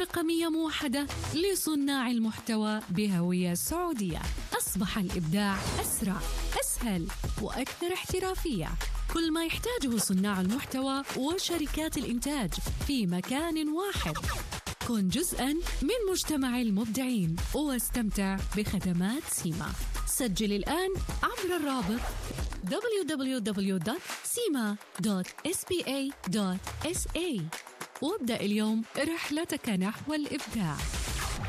رقمية موحدة لصناع المحتوى بهوية سعودية. أصبح الإبداع أسرع، أسهل، وأكثر احترافية. كل ما يحتاجه صناع المحتوى وشركات الإنتاج في مكان واحد. كن جزءاً من مجتمع المبدعين واستمتع بخدمات سيما. سجل الآن عبر الرابط www.sima.spa.sa وابدأ اليوم رحلتك نحو الإبداع.